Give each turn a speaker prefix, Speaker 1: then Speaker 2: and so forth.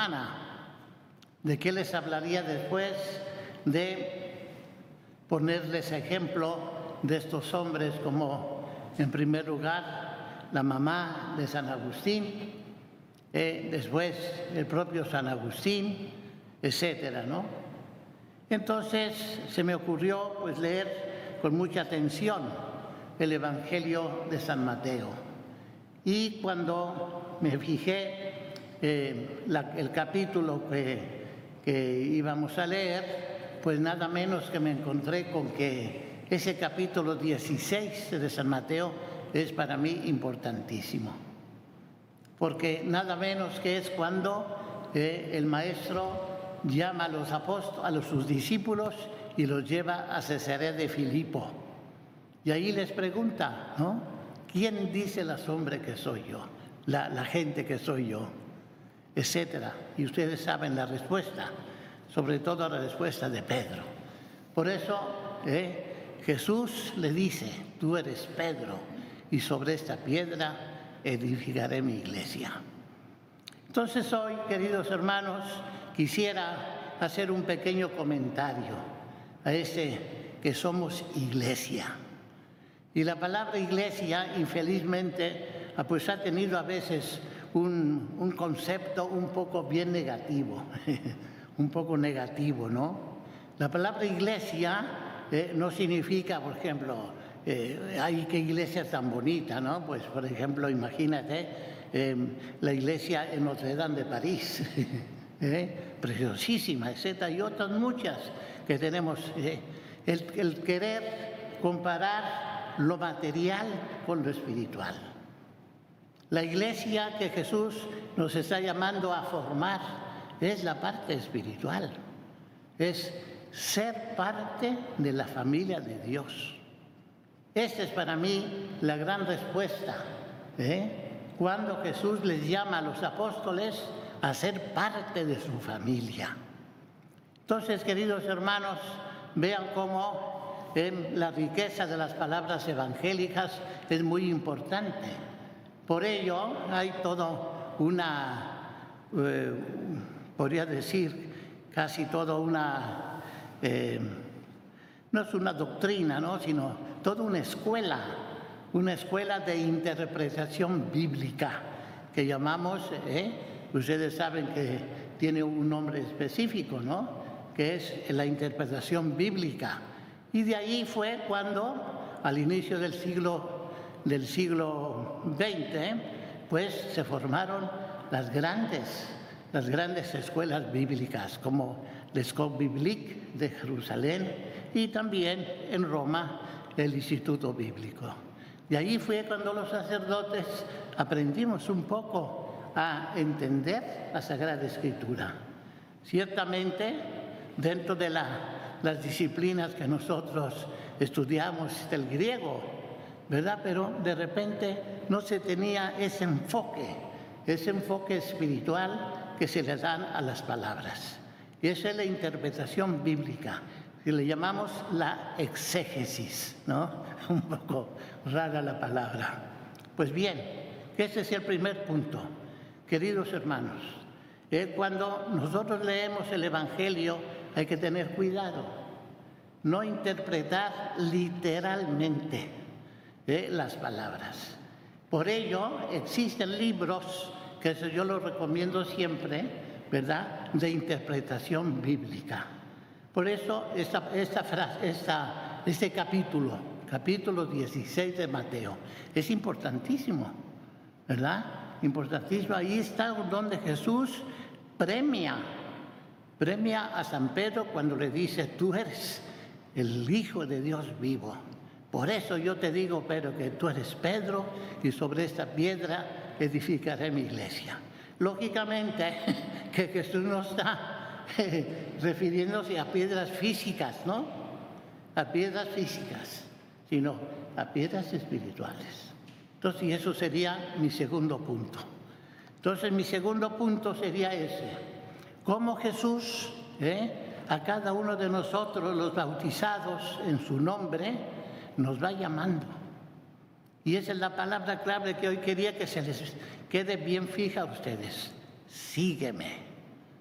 Speaker 1: semana. ¿De qué les hablaría después? De ponerles ejemplo de estos hombres como, en primer lugar, la mamá de San Agustín, después el propio San Agustín, etcétera, ¿no? Entonces se me ocurrió pues leer con mucha atención el Evangelio de San Mateo. Y cuando me fijé el capítulo que íbamos a leer, pues nada menos que me encontré con que ese capítulo 16 de San Mateo es para mí importantísimo. Porque nada menos que es cuando el maestro llama a los apóstoles, a sus discípulos y los lleva a Cesarea de Filipo. Y ahí les pregunta, ¿no? ¿Quién dice el hombre que soy yo? La gente que soy yo, etcétera. Y ustedes saben la respuesta, sobre todo la respuesta de Pedro. Por eso Jesús le dice, tú eres Pedro, y sobre esta piedra edificaré mi iglesia. Entonces hoy, queridos hermanos, quisiera hacer un pequeño comentario a que somos iglesia. Y la palabra iglesia, infelizmente, pues ha tenido a veces un concepto un poco bien negativo, un poco negativo, ¿no? La palabra iglesia no significa, por ejemplo, ay, qué iglesia tan bonita, ¿no? Pues, por ejemplo, imagínate la iglesia en Notre Dame de París, preciosísima, etcétera, y otras muchas que tenemos. El querer comparar lo material con lo espiritual. La iglesia que Jesús nos está llamando a formar es la parte espiritual, es ser parte de la familia de Dios. Esta es para mí la gran respuesta, cuando Jesús les llama a los apóstoles a ser parte de su familia. Entonces, queridos hermanos, vean cómo la riqueza de las palabras evangélicas es muy importante. Por ello, hay toda podría decir, casi toda no es una doctrina, ¿no?, sino toda una escuela de interpretación bíblica que llamamos, ustedes saben que tiene un nombre específico, ¿no?, que es la interpretación bíblica. Y de ahí fue cuando, al inicio del siglo XX, pues se formaron las grandes escuelas bíblicas, como l'École Biblique de Jerusalén y también en Roma el Instituto Bíblico. De ahí fue cuando los sacerdotes aprendimos un poco a entender la Sagrada Escritura. Ciertamente, dentro de las disciplinas que nosotros estudiamos del griego, ¿verdad? Pero de repente no se tenía ese enfoque espiritual que se le dan a las palabras. Y esa es la interpretación bíblica, que le llamamos la exégesis, ¿no? Un poco rara la palabra. Pues bien, ese es el primer punto. Queridos hermanos, cuando nosotros leemos el Evangelio hay que tener cuidado, no interpretar literalmente las palabras. Por ello existen libros, que eso yo los recomiendo siempre, ¿verdad?, de interpretación bíblica. Por eso este capítulo 16 de Mateo, es importantísimo, ¿verdad? Importantísimo. Ahí está donde Jesús premia a San Pedro cuando le dice, tú eres el Hijo de Dios vivo. Por eso yo te digo, Pedro, que tú eres Pedro y sobre esta piedra edificaré mi iglesia. Lógicamente que Jesús no está refiriéndose a piedras físicas, ¿no?, a piedras físicas, sino a piedras espirituales. Entonces, y eso sería mi segundo punto. Entonces, mi segundo punto sería ese: cómo Jesús, a cada uno de nosotros, los bautizados en su nombre, nos va llamando. Y esa es la palabra clave que hoy quería que se les quede bien fija a ustedes. Sígueme.